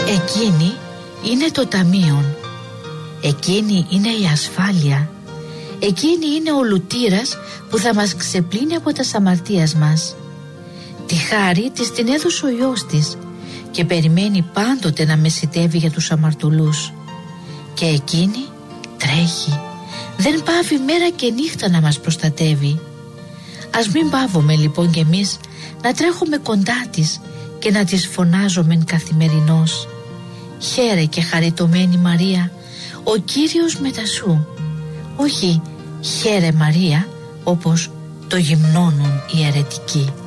Εκείνη είναι το ταμείον, εκείνη είναι η ασφάλεια, εκείνη είναι ο λουτήρας που θα μας ξεπλύνει από τα αμαρτίας μας. Τη χάρη της την έδωσε ο Υιός της και περιμένει πάντοτε να μεσιτεύει για τους αμαρτωλούς. Και εκείνη τρέχει, δεν παύει μέρα και νύχτα να μας προστατεύει. Ας μην παύουμε λοιπόν κι εμείς να τρέχουμε κοντά της και να της φωνάζομεν καθημερινώς. Χαίρε και χαριτωμένη Μαρία, ο Κύριος μετά σου. Όχι χαίρε Μαρία όπως το γυμνώνουν οι αιρετικοί.